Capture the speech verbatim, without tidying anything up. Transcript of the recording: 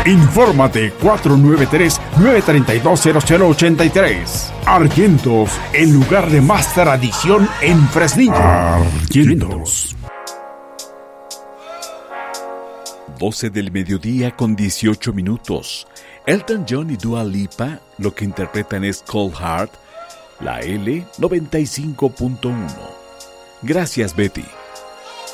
Infórmate cuatro nueve tres, nueve tres dos, cero cero ocho tres. Argentos, el lugar de más tradición en Fresnillo. Argentos. doce del mediodía con dieciocho minutos. Elton John y Dua Lipa lo que interpretan es Cold Heart, la L noventa y cinco punto uno. Gracias, Betty.